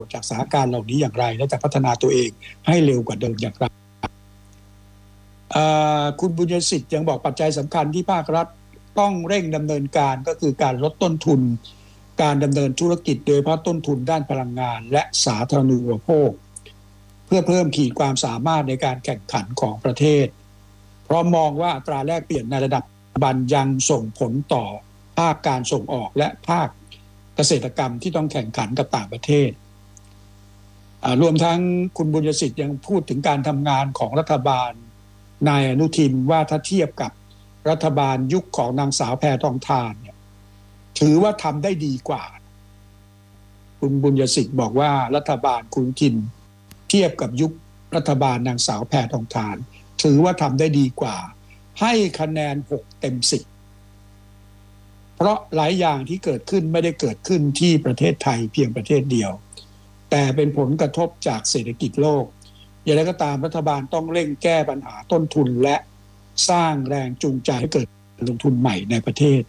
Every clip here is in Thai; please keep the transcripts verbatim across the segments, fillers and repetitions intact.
จากสถานการณ์เหล่านี้อย่างไรและจะพัฒนาตัวเองให้เร็วกว่าเดิมอย่างไรคุณบุญยสิทธิ์ยังบอกปัจจัยสำคัญที่ภาครัฐต้องเร่งดำเนินการก็คือการลดต้นทุนการดำเนินธุรกิจโดยเฉพาะต้นทุนด้านพลังงานและสาธารณูปโภคเพื่อเพิ่มขีดความสามารถในการแข่งขันของประเทศเพราะมองว่าอัตราแลกเปลี่ยนในระดับปัจจุบันยังส่งผลต่อภาคการส่งออกและภาคเกษตรกรรมที่ต้องแข่งขันกับต่างประเทศรวมทั้งคุณบุญยสิทธิ์ยังพูดถึงการทำงานของรัฐบาลนายอนุทินว่าถ้าเทียบกับรัฐบาลยุคของนางสาวแพทองธารเนี่ยถือว่าทำได้ดีกว่าคุณบุญยสิทธิ์บอกว่ารัฐบาลคุณอนุทินเทียบกับยุครัฐบาลนางสาวแพทองธารถือว่าทำได้ดีกว่าให้คะแนนหกเต็มสิบเพราะหลายอย่างที่เกิดขึ้นไม่ได้เกิดขึ้นที่ประเทศไทยเพียงประเทศเดียวแต่เป็นผลกระทบจากเศรษฐกิจโลกอย่างไรก็ตามรัฐบาลต้องเร่งแก้ปัญหาต้นทุนและสร้างแรงจูงใจให้เกิดการลงทุนใหม่ในประเทศ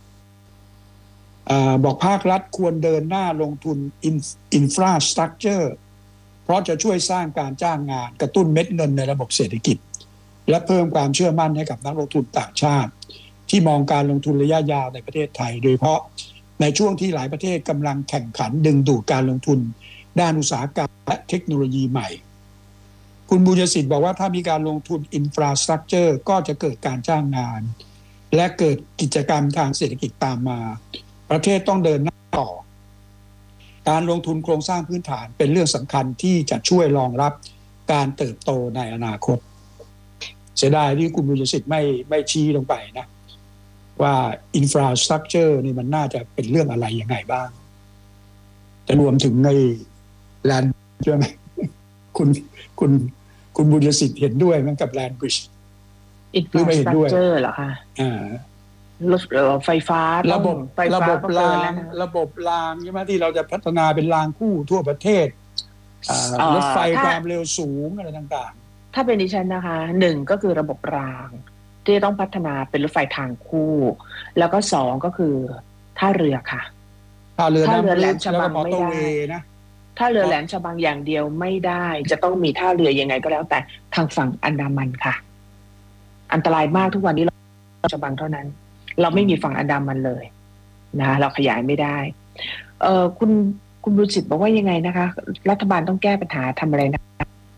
บอกภาครัฐควรเดินหน้าลงทุนอินฟราสตรัคเจอร์เพราะจะช่วยสร้างการจ้างงานกระตุ้นเม็ดเงินในระบบเศรษฐกิจและเพิ่มความเชื่อมั่นให้กับนักลงทุนต่างชาติที่มองการลงทุนระยะยาวในประเทศไทยโดยเฉพาะในช่วงที่หลายประเทศกำลังแข่งขันดึงดูดการลงทุนด้านอุตสาหกรรมและเทคโนโลยีใหม่คุณบุญยสิทธิ์บอกว่าถ้ามีการลงทุนอินฟราสตรัคเจอร์ก็จะเกิดการจ้างงานและเกิดกิจกรรมทางเศรษฐกิจตามมาประเทศต้องเดินหน้าต่อการลงทุนโครงสร้างพื้นฐานเป็นเรื่องสำคัญที่จะช่วยรองรับการเติบโตในอนาคตเสียดายที่คุณบุญยสิทธิ์ไม่ไม่ชี้ลงไปนะว่าอินฟราสตรัคเจอร์นี่มันน่าจะเป็นเรื่องอะไรยังไงบ้างจะรวมถึงในแลนด์ใช่ไหมคุณคุณคุณบุญยสิทธิ์เห็นด้วยมั้ยกับแลนด์บริดจ์อินฟราสตรัคเจอร์เหรอคะอ่ารถไฟฟ้าระบบระบบรางระบบรางใช่ไหมที่เราจะพัฒนาเป็นรางคู่ทั่วประเทศรถไฟความเร็วสูงอะไรต่างๆถ้าเป็นดิฉันนะคะหนึ่งก็คือระบบรางที่ต้องพัฒนาเป็นรถไฟทางคู่แล้วก็สองก็คือท่าเรือค่ะท่าเรือท่าเรือแหลมฉบังไม่ได้นะท่าเรือแหลมฉบังอย่างเดียวไม่ได้จะต้องมีท่าเรือยังไงก็แล้วแต่ทางฝั่งอันดามันค่ะอันตรายมากทุกวันนี้เราฉบังเท่านั้นเราไม่มีฝั่งอันดามันเลยนะเราขยายไม่ได้เอ่อคุณคุณบุญสิทธิ์บอกว่ายังไงนะคะรัฐบาลต้องแก้ปัญหาทำอะไรนะ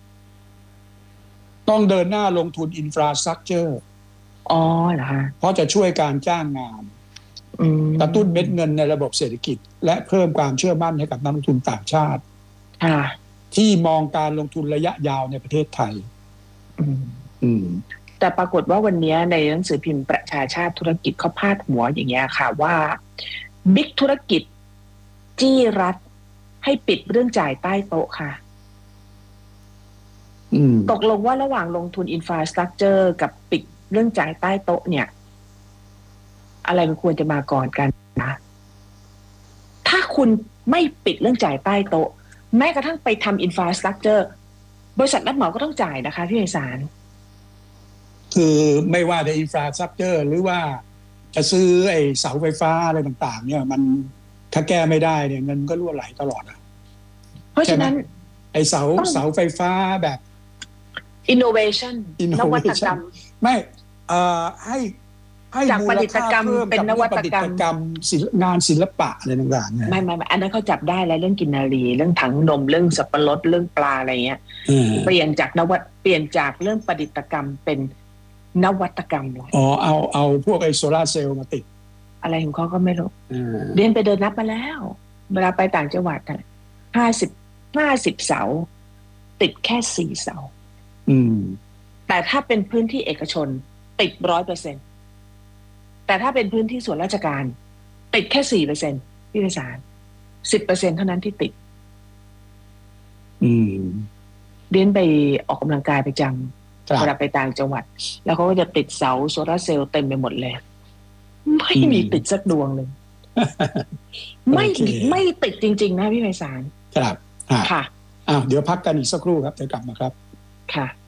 ต้องเดินหน้าลงทุนอินฟราสตรัคเจอร์อ๋อเหรอคะเพราะจะช่วยการจ้างงานกระตุ้นเม็ดเงินในระบบเศรษฐกิจและเพิ่มความเชื่อมั่นให้กับนักลงทุนต่างชาติที่มองการลงทุนระยะยาวในประเทศไทยแต่ปรากฏว่าวันนี้ในหนังสือพิมพ์ประชาชาติธุรกิจเขาพาดหัวอย่างเงี้ยค่ะว่าบิ๊กธุรกิจจี้รัฐให้ปิดเรื่องจ่ายใต้โต๊ะค่ะตกลงว่าระหว่างลงทุนอินฟราสตรัคเจอร์กับปิดเรื่องจ่ายใต้โต๊ะเนี่ยอะไรมันควรจะมาก่อนกันนะถ้าคุณไม่ปิดเรื่องจ่ายใต้โต๊ะแม้กระทั่งไปทำอินฟราสตรัคเจอร์บริษัทรับเหมาก็ต้องจ่ายนะคะพี่ไพศาลคือไม่ว่าจะอินฟราสตรัคเจอร์หรือว่าจะซื้อไอ้เสาไฟฟ้าอะไรต่างๆเนี่ยมันถ้าแก้ไม่ได้เนี่ยเงินก็รั่วไหลตลอดอ่ะเพราะฉะนั้นไอ้เสาเสาไฟฟ้าแบบ innovation นวัตกรรมไม่เอ่อให้ให้จากประดิษฐกรรมเป็นนวัตกรรมงานศิลปะอะไรต่างๆไม่ไม่อันนั้นเขาจับได้แล้วเรื่องกินนารีเรื่องถังนมเรื่องสับปะรดเรื่องปลาอะไรเงี้ยเปลี่ยนจากนวัตเปลี่ยนจากเรื่องประดิษฐกรรมเป็นนวัตกรรมเลยอ๋อเอาเอาพวกไอ้โซล่าเซลล์มาติดอะไรของเขาก็ไม่รู้เรียนไปเดินนับมาแล้วเวลาไปต่างจังหวัดอ่ะห้าสิบห้าสิบเสาติดแค่สี่เสาแต่ถ้าเป็นพื้นที่เอกชนติดร้อยเปอร์เซ็นต์แต่ถ้าเป็นพื้นที่ส่วนราชการติดแค่สี่เปอร์เซ็นต์พี่ไพศาลสิบเปอร์เซ็นต์เท่านั้นที่ติดเรียนไปออกกำลังกายประจำเวลาไปต่างจังหวัดแล้วเขาก็จะติดเสาโซลาร์เซลล์เต็มไปหมดเลยไม่มีติดสักดวงเลยไม่ไม่ติดจริงๆนะพี่ไพศาลครับค่ะอ้าวเดี๋ยวพักกันอีกสักครู่ครับเดี๋ยวกลับมาครับค่ะ